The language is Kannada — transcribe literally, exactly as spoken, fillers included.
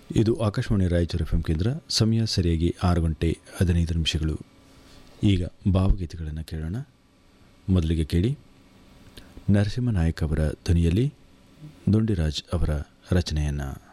ಇದು ಆಕಾಶವಾಣಿ ರಾಯಚೂರು ಎಫ್ ಎಂ ಕೇಂದ್ರ. ಸಮಯ ಸರಿಯಾಗಿ ಆರು ಗಂಟೆ ಹದಿನೈದು ನಿಮಿಷಗಳು. ಈಗ ಭಾವಗೀತೆಗಳನ್ನು ಕೇಳೋಣ. ಮೊದಲಿಗೆ ಕೇಳಿ ನರಸಿಂಹ ನಾಯಕ್ ಅವರ ಧ್ವನಿಯಲ್ಲಿ ದುಂಡಿರಾಜ್ ಅವರ ರಚನೆಯನ್ನು.